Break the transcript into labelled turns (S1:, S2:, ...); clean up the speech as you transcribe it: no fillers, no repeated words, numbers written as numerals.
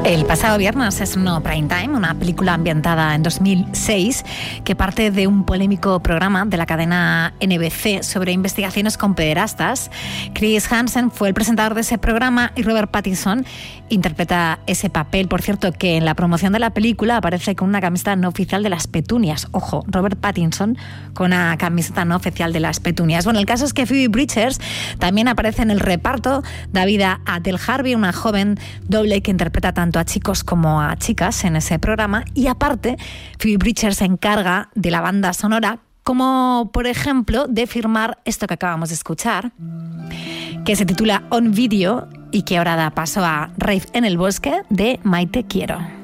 S1: El pasado viernes se estrenó Prime Time, una película ambientada en 2006 que parte de un polémico programa de la cadena NBC sobre investigaciones con pederastas. Chris Hansen fue el presentador de ese programa y Robert Pattinson interpreta ese papel. Por cierto, que en la promoción de la película aparece con una camiseta no oficial de las Petunias. Ojo, Robert Pattinson con una camiseta no oficial de las Petunias. Bueno, el caso es que Phoebe Bridgers también aparece en el reparto. Da vida a Del Harvey, una joven doble que interpreta tanto a chicos como a chicas en ese programa, y aparte Phoebe Bridgers se encarga de la banda sonora, como por ejemplo de firmar esto que acabamos de escuchar, que se titula On Video y que ahora da paso a Rave en el Bosque de Maite Quiero.